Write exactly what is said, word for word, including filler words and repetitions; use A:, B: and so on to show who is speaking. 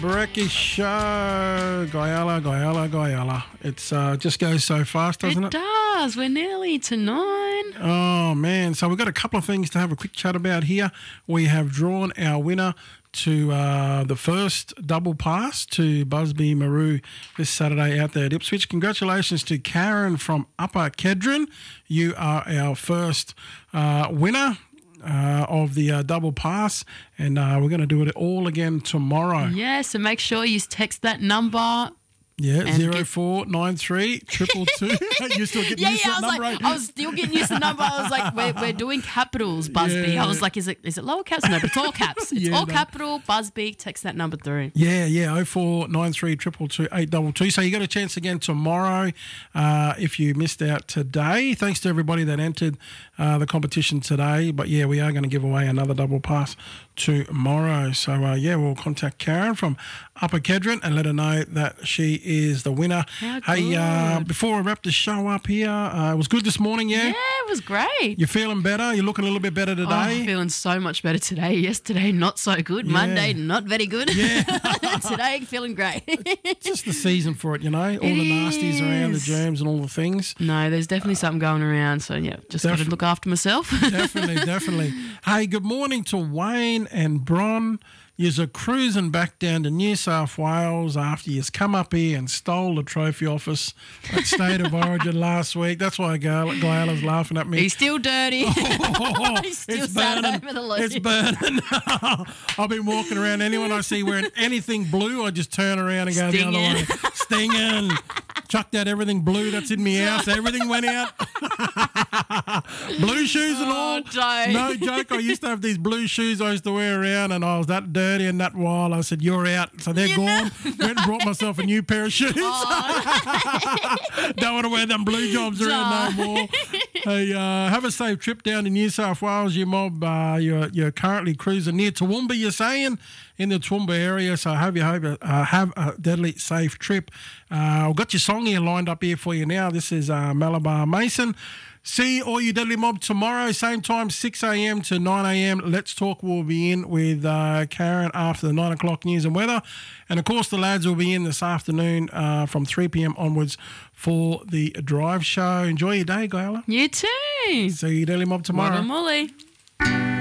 A: Brekkie Show. Guyala, Guyala, Guyala. It's uh, just goes so fast, doesn't it?
B: It does. We're nearly to nine.
A: Oh, man. So we've got a couple of things to have a quick chat about here. We have drawn our winner to uh, the first double pass to Busby Maru this Saturday out there at Ipswich. Congratulations to Karen from Upper Kedron. You are our first uh, winner. Uh, of the uh, double pass, and uh, we're going to do it all again tomorrow.
B: Yeah, so make sure you text that number.
A: Yeah, zero four nine three triple two. You're still getting
B: Yeah,
A: used
B: yeah.
A: to that
B: I was
A: number,
B: like,
A: ain't you?
B: I was still getting used to the number. I was like, we're, we're doing capitals, Busby.
A: Yeah.
B: I was like, is it is it lower caps? No, but it's all caps. It's
A: Yeah,
B: all
A: no.
B: capital. Busby. Text that number through.
A: Yeah, yeah, oh four nine three triple two eight double two. So you got a chance again tomorrow uh, if you missed out today. Thanks to everybody that entered uh, the competition today. But yeah, we are going to give away another double pass tomorrow. So uh, yeah, we'll contact Karen from Upper Kedron and let her know that she is the winner.
B: How
A: Hey, uh,
B: good.
A: before we wrap the show up here, uh, it was good this morning, yeah?
B: Yeah, it was great.
A: You're feeling better? You're looking a little bit better
B: Oh,
A: today?
B: feeling so much better today. Yesterday, not so good.
A: Yeah.
B: Monday, not very good.
A: Yeah.
B: Today, feeling great.
A: It's just the season for it, you know? All
B: It
A: the nasties around, the
B: is.
A: germs and all the things.
B: No, there's definitely something going around. So, yeah, just got to
A: Defi-
B: look after myself.
A: Definitely, definitely. Hey, good morning to Wayne and Bron. You're cruising back down to New South Wales after you've come up here and stole the trophy office at State of Origin last week. That's why Guyala's laughing at me.
B: He's still dirty.
A: Oh,
B: He's still
A: it's
B: sat
A: burning.
B: over the loop.
A: It's burning. I've been walking around. Anyone I see wearing anything blue, I just turn around and go the other
B: Stinging.
A: way. Stinging. Chucked out everything blue that's in my house. Everything went out. Blue shoes and all.
B: Oh, don't.
A: No joke. I used to have these blue shoes I used to wear around, and I was that dirty and that wild. I said, "You're out." So they're
B: You
A: gone. Went and brought myself a new pair of shoes.
B: Oh,
A: Don't want to wear them blue jobs around no more. Hey, uh, have a safe trip down to New South Wales, you mob. Uh, you're, you're currently cruising near Toowoomba, you're saying, in the Toowoomba area. So have you hope, uh, have a deadly safe trip. Uh, I've got your song here lined up here for you now. This is uh, Malabar Mason. See all you deadly mob tomorrow, same time, six a.m. to nine a.m. Let's Talk will be in with uh, Karen after the nine o'clock news and weather. And, of course, the lads will be in this afternoon uh, from three p.m. onwards for the drive show. Enjoy your day, Guyala.
B: you too.
A: See you deadly mob tomorrow.
B: Molly.